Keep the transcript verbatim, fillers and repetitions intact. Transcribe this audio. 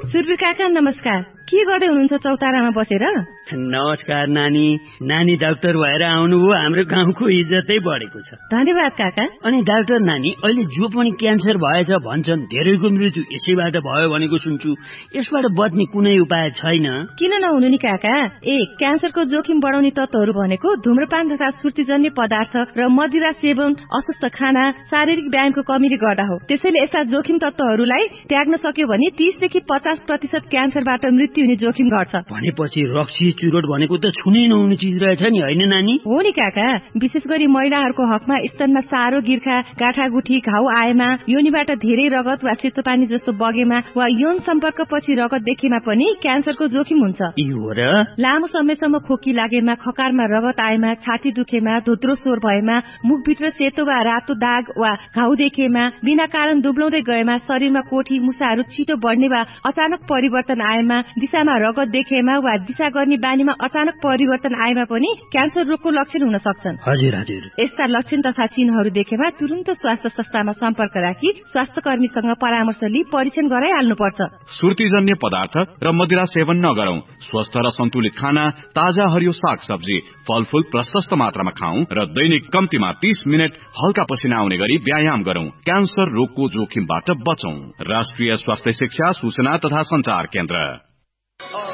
सुरवीर काका नमस्कार। के गर्दै हुनुहुन्छ चौतारामा बसेर? नमस्कार नानी। नानी डाक्टर भएर आउनुभयो, हाम्रो गाउँको इज्जतै बढेको छ। धन्यवाद काका। अनि डाक्टर नानी, अहिले जो पनि क्यान्सर भएछ भन्छन्, धेरैको मृत्यु यसैबाट भयो भनेको सुन्छु। यसबाट बच्ने कुनै उपाय छैन? किन नहुनु नि काका। ए क्यान्सरको जोखिम बढाउने तत्त्वहरू भनेको धूम्रपान तथा सुर्तीजन्य पदार्थ र मदिरा सेवन, अस्वस्थ खाना, शारीरिक व्यायामको कमीले गर्दा हो। त्यसैले यस्ता जोखिम तत्त्वहरूलाई त्याग्न सक्यो भने तीसदेखि पचास प्रतिशत क्यान्सरबाट मृत्यु हुने जोखिम घट्छ। भनेपछि रक्सी चुरोट भनेको त छुनै नहुने चिज रहेछ नि, होइन नानी? हो नि काका। विशेष गरी महिलाहरूको हकमा स्तनमा सारो गिर्खा, गाठागुठी, घाउ आएमा, योनिबाट धेरै रगत वा सेतो पानी जस्तो बगेमा वा यौन सम्पर्कपछि रगत देखेमा पनि क्यान्सरको जोखिम हुन्छ। यो र लामो समयसम्म खोकी लागेमा, खकारमा रगत आएमा, छाती दुखेमा, धोत्रो स्वर भएमा, मुखभित्र सेतो वा रातो दाग वा घाउ देखेमा, बिना कारण दुब्लाउँदै गएमा, शरीरमा कोठी मुसाहरू छिटो बढ्ने वा अचानक परिवर्तन आएमा, दिशामा रगत देखेमा वा दिशा गर्ने बानीमा अचानक परिवर्तन आएमा पनि क्यान्सर रोगको लक्षण हुन सक्छन्। हजुर हजुर। यस्ता लक्षण तथा चिन्हहरू देखेमा तुरुन्त स्वास्थ्य संस्थामा सम्पर्क राखी स्वास्थ्य कर्मीसँग परामर्श लिई परीक्षण गराइहाल्नुपर्छ। सुर्तीजन्य पदार्थ र मदिरा सेवन नगरौं। स्वस्थ र सन्तुलित खाना, ताजा हरियो साग सब्जी, फलफूल प्रशस्त मात्रामा खाऊं र दैनिक कम्तीमा तीस मिनट हल्का पसिना आउने गरी व्यायाम गरौं। क्यान्सर रोगको जोखिमबाट बचौं। राष्ट्रिय स्वास्थ्य शिक्षा सूचना तथा संचार केन्द्र।